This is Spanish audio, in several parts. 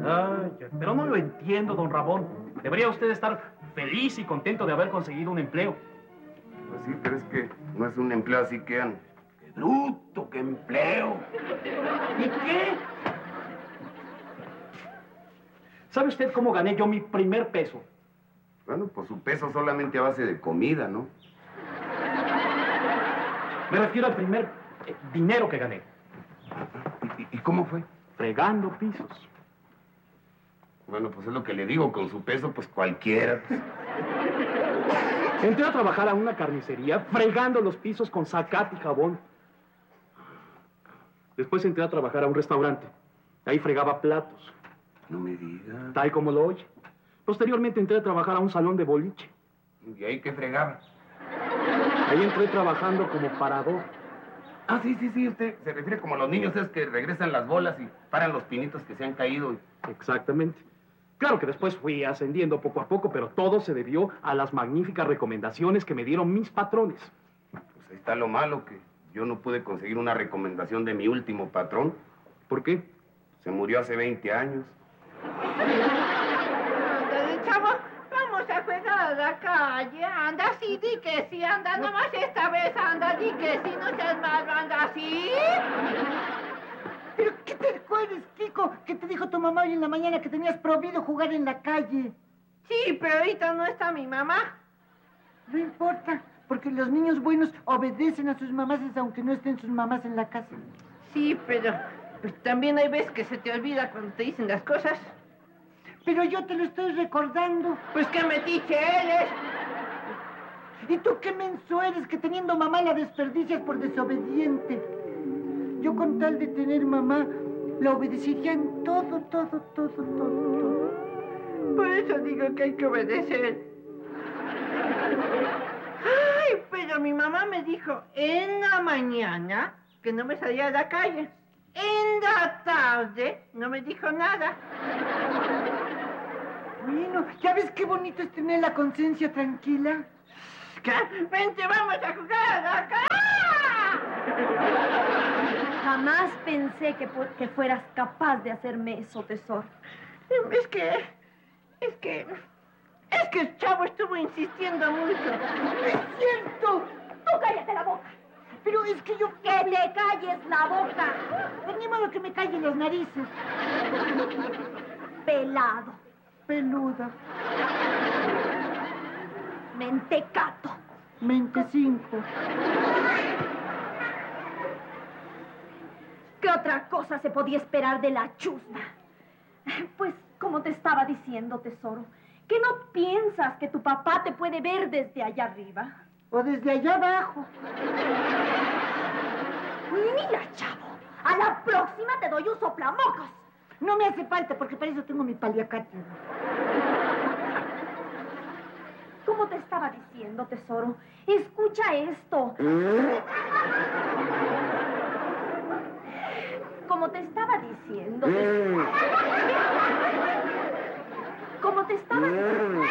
Vaya, pero no lo entiendo, don Ramón. Debería usted estar feliz y contento de haber conseguido un empleo. Pues sí, pero es que no es un empleo así que han... ¡Qué bruto, qué empleo! ¿Y qué? ¿Sabe usted cómo gané yo mi primer peso? Bueno, pues su peso solamente a base de comida, ¿no? Me refiero al primer dinero que gané. ¿Y cómo fue? Fregando pisos. Bueno, pues es lo que le digo, con su peso, pues cualquiera. Pues. Entré a trabajar a una carnicería, fregando los pisos con zacate y jabón. Después entré a trabajar a un restaurante. Ahí fregaba platos. No me diga. Tal como lo oye. Posteriormente entré a trabajar a un salón de boliche. ¿Y ahí qué fregaba? Ahí entré trabajando como parador. Ah, sí, usted se refiere como a los niños esos que regresan las bolas y paran los pinitos que se han caído. Exactamente. Claro que después fui ascendiendo poco a poco, pero todo se debió a las magníficas recomendaciones que me dieron mis patrones. Pues ahí está lo malo, que yo no pude conseguir una recomendación de mi último patrón. ¿Por qué? Se murió hace 20 años. Ándale, chavo, vamos a jugar a la calle. Anda, sí, di que sí, anda, nomás esta vez, anda, di que sí, no seas malo, anda, sí. ¿Pero qué te recuerdes, Kiko? ¿Qué te dijo tu mamá hoy en la mañana que tenías prohibido jugar en la calle? Sí, pero ahorita no está mi mamá. No importa, porque los niños buenos obedecen a sus mamás aunque no estén sus mamás en la casa. Sí, pero pues, también hay veces que se te olvida cuando te dicen las cosas. Pero yo te lo estoy recordando. Pues qué metiche eres. ¿Y tú qué menso eres que teniendo mamá la desperdicias por desobediente? Yo con tal de tener mamá, la obedecería en todo. Por eso digo que hay que obedecer. Ay, pero mi mamá me dijo en la mañana que no me salía a la calle. En la tarde no me dijo nada. Bueno, ¿ya ves qué bonito es tener la conciencia tranquila? ¿Qué? Vente, vamos a jugar acá. Jamás pensé que fueras capaz de hacerme eso, tesoro. Es que el chavo estuvo insistiendo mucho. ¡Es cierto! ¡Tú cállate la boca! Pero es que yo... ¡Que te calles la boca! Pues ni modo que me callen las narices. Pelado. Peluda. Mentecato. Mente 5. ¿Qué otra cosa se podía esperar de la chusma? Pues, como te estaba diciendo, tesoro, ¿que no piensas que tu papá te puede ver desde allá arriba? O desde allá abajo. Mira, chavo, a la próxima te doy un soplamocos. No me hace falta, porque para eso tengo mi paliacate. Como te estaba diciendo, tesoro, escucha esto. Como te estaba diciendo, tesoro. Como te estaba diciendo.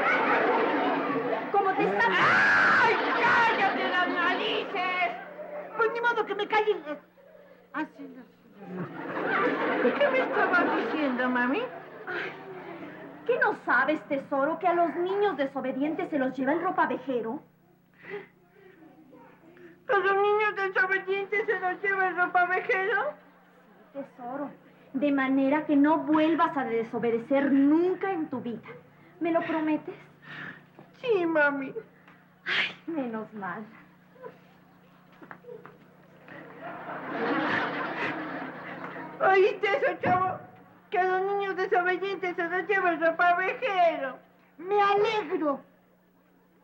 Como te estaba... ¡Ay, cállate las narices! Pues ni modo que me callen las... Así ¿Qué me estabas diciendo, mami? ¿Qué no sabes, tesoro, que a los niños desobedientes se los lleva el ropavejero? ¿A los niños desobedientes se los lleva el ropavejero? Tesoro, de manera que no vuelvas a desobedecer nunca en tu vida. ¿Me lo prometes? Sí, mami. Ay, menos mal. ¿Oíste eso, chavo? Que a los niños desobedientes se los lleva el ropavejero. Me alegro.